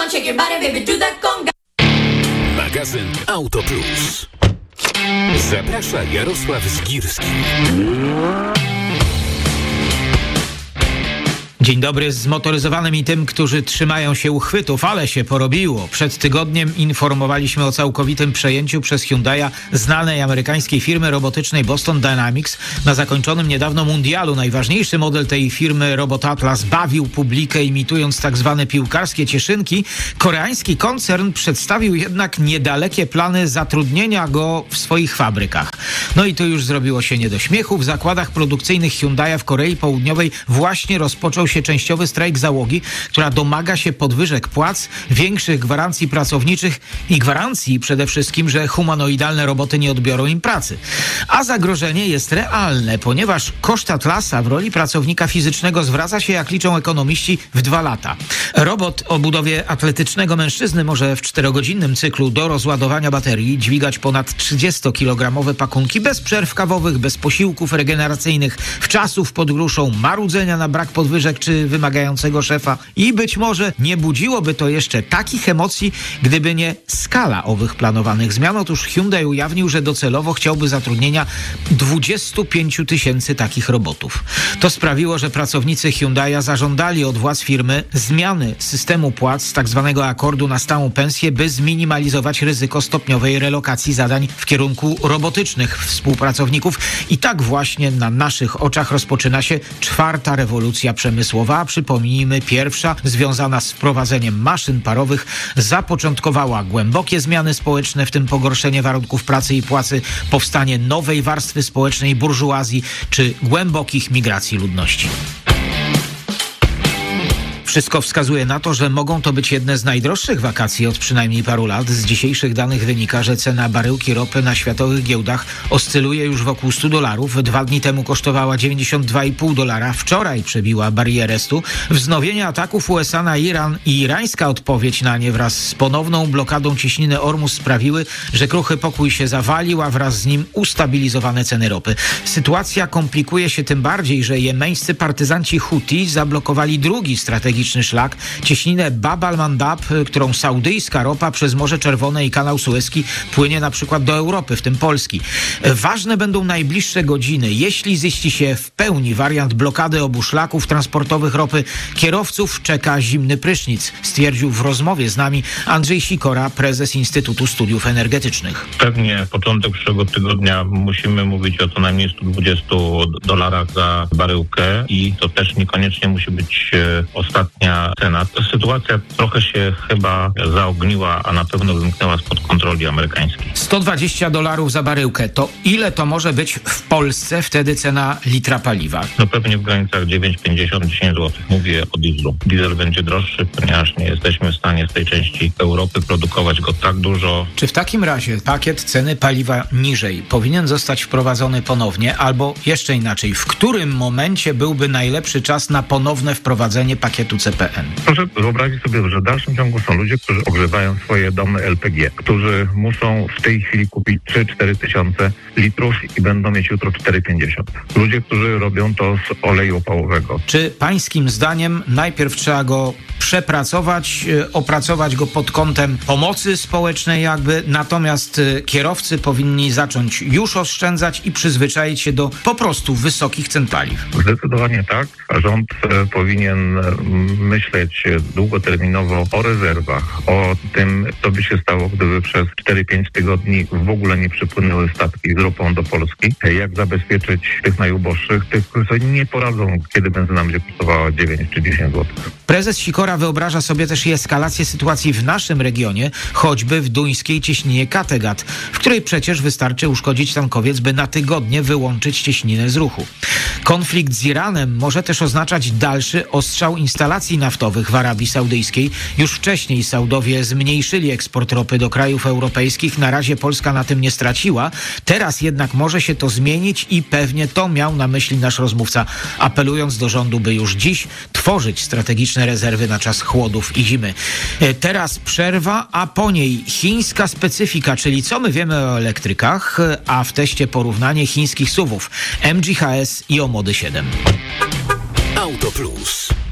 on, shake your body, baby, do that conga. Magazyn Auto Plus. Zaprasza Jarosław Zgirski. Dzień dobry zmotoryzowanym i tym, którzy trzymają się uchwytów, ale się porobiło. Przed tygodniem informowaliśmy o całkowitym przejęciu przez Hyundai'a znanej amerykańskiej firmy robotycznej Boston Dynamics. Na zakończonym niedawno mundialu najważniejszy model tej firmy, Robot Atlas, bawił publikę imitując tak zwane piłkarskie cieszynki. Koreański koncern przedstawił jednak niedalekie plany zatrudnienia go w swoich fabrykach. No i to już zrobiło się nie do śmiechu. W zakładach produkcyjnych Hyundai'a w Korei Południowej właśnie rozpoczął się częściowy strajk załogi, która domaga się podwyżek płac, większych gwarancji pracowniczych i gwarancji przede wszystkim, że humanoidalne roboty nie odbiorą im pracy. A zagrożenie jest realne, ponieważ koszt Atlasa w roli pracownika fizycznego zwraca się, jak liczą ekonomiści, w 2 lata. Robot o budowie atletycznego mężczyzny może w 4-godzinnym cyklu do rozładowania baterii dźwigać ponad 30-kilogramowe pakunki bez przerw kawowych, bez posiłków regeneracyjnych, wczasów pod gruszą, marudzenia na brak podwyżek czy wymagającego szefa. I być może nie budziłoby to jeszcze takich emocji, gdyby nie skala owych planowanych zmian. Otóż Hyundai ujawnił, że docelowo chciałby zatrudnienia 25 000 takich robotów. To sprawiło, że pracownicy Hyundai'a zażądali od władz firmy zmiany systemu płac z tak zwanego akordu na stałą pensję, by zminimalizować ryzyko stopniowej relokacji zadań w kierunku robotycznych współpracowników. I tak właśnie na naszych oczach rozpoczyna się 4. rewolucja przemysłowa. Przypomnijmy, pierwsza, związana z wprowadzeniem maszyn parowych, zapoczątkowała głębokie zmiany społeczne, w tym pogorszenie warunków pracy i płacy, powstanie nowej warstwy społecznej burżuazji czy głębokich migracji ludności. Wszystko wskazuje na to, że mogą to być jedne z najdroższych wakacji od przynajmniej paru lat. Z dzisiejszych danych wynika, że cena baryłki ropy na światowych giełdach oscyluje już wokół $100. 2 dni temu kosztowała $92,5. Wczoraj przebiła barierę 100. Wznowienie ataków USA na Iran i irańska odpowiedź na nie wraz z ponowną blokadą cieśniny Ormus sprawiły, że kruchy pokój się zawalił, a wraz z nim ustabilizowane ceny ropy. Sytuacja komplikuje się tym bardziej, że jemeńscy partyzanci Huti zablokowali drugi strategiczny szlak, cieśninę Bab al-Mandab, którą saudyjska ropa przez Morze Czerwone i kanał Suezki płynie na przykład do Europy, w tym Polski. Ważne będą najbliższe godziny. Jeśli ziści się w pełni wariant blokady obu szlaków transportowych ropy, kierowców czeka zimny prysznic, stwierdził w rozmowie z nami Andrzej Sikora, prezes Instytutu Studiów Energetycznych. Pewnie początek przyszłego tygodnia musimy mówić o co najmniej $120 za baryłkę i to też niekoniecznie musi być ostatnia cena. Ta sytuacja trochę się chyba zaogniła, a na pewno wymknęła spod kontroli amerykańskiej. $120 za baryłkę. To ile to może być w Polsce wtedy cena litra paliwa? No pewnie w granicach 9,50-10 zł. Mówię o dieslu. Diesel będzie droższy, ponieważ nie jesteśmy w stanie z tej części Europy produkować go tak dużo. Czy w takim razie pakiet ceny paliwa niżej powinien zostać wprowadzony ponownie, albo jeszcze inaczej, w którym momencie byłby najlepszy czas na ponowne wprowadzenie pakietu CPN? Proszę wyobrazić sobie, że w dalszym ciągu są ludzie, którzy ogrzewają swoje domy LPG, którzy muszą w tej chwili kupić 3-4 tysiące litrów i będą mieć jutro 4,50. Ludzie, którzy robią to z oleju opałowego. Czy pańskim zdaniem najpierw trzeba go przepracować, opracować go pod kątem pomocy społecznej jakby, natomiast kierowcy powinni zacząć już oszczędzać i przyzwyczaić się do po prostu wysokich cen paliw? Zdecydowanie tak. Rząd powinien myśleć długoterminowo o rezerwach, o tym, co by się stało, gdyby przez 4-5 tygodni w ogóle nie przypłynęły statki z ropą do Polski. Jak zabezpieczyć tych najuboższych, tych, którzy sobie nie poradzą, kiedy benzyna będzie kosztowała 9 czy 10 zł. Prezes Sikora wyobraża sobie też i eskalację sytuacji w naszym regionie, choćby w duńskiej cieśninie Kattegat, w której przecież wystarczy uszkodzić tankowiec, by na tygodnie wyłączyć cieśninę z ruchu. Konflikt z Iranem może też oznaczać dalszy ostrzał instalacji naftowych w Arabii Saudyjskiej. Już wcześniej Saudowie zmniejszyli eksport ropy do krajów europejskich. Na razie Polska na tym nie straciła. Teraz jednak może się to zmienić i pewnie to miał na myśli nasz rozmówca, apelując do rządu, by już dziś tworzyć strategiczne rezerwy na czas chłodów i zimy. Teraz przerwa, a po niej chińska specyfika, czyli co my wiemy o elektrykach, a w teście porównanie chińskich SUV-ów MG HS i Omody 7. Auto Plus.